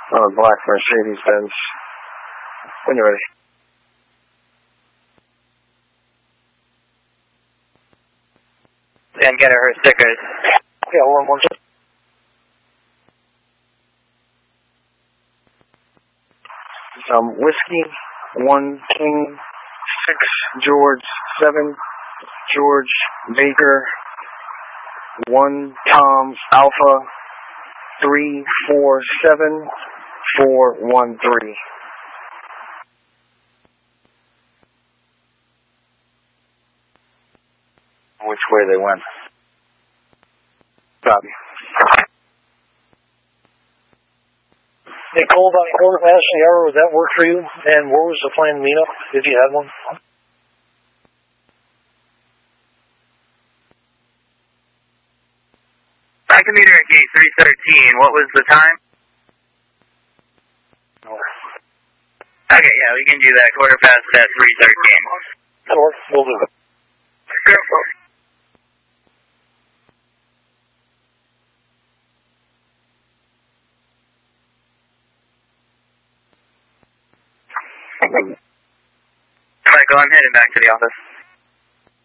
Black Mercedes-Benz. When you're ready. And get her stickers. Yeah, one. Whiskey, 1 King, 6 George, 7 George Baker, 1 Tom Alpha, 3 4 7 4 1 3. Which way they went? Copy. They called on quarter past the hour. Would that work for you? And where was the planned meetup, if you had one? I can meet her at gate 313. What was the time? Okay, yeah, we can do that. Quarter past at 313. Sure, we'll do it. Sure. Alright, go on, heading back to the office.